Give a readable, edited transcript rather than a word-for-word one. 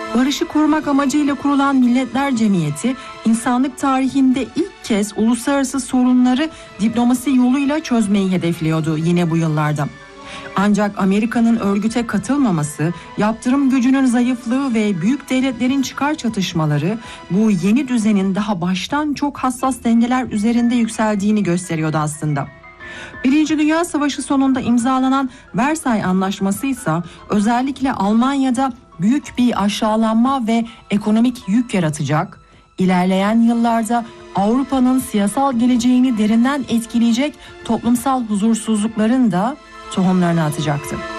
Barışı korumak amacıyla kurulan Milletler Cemiyeti, insanlık tarihinde ilk kez uluslararası sorunları diplomasi yoluyla çözmeyi hedefliyordu yine bu yıllarda. Ancak Amerika'nın örgüte katılmaması, yaptırım gücünün zayıflığı ve büyük devletlerin çıkar çatışmaları bu yeni düzenin daha baştan çok hassas dengeler üzerinde yükseldiğini gösteriyordu aslında. Birinci Dünya Savaşı sonunda imzalanan Versay Anlaşması ise özellikle Almanya'da büyük bir aşağılanma ve ekonomik yük yaratacak, ilerleyen yıllarda Avrupa'nın siyasal geleceğini derinden etkileyecek toplumsal huzursuzlukların da tohumlarını atacaktı.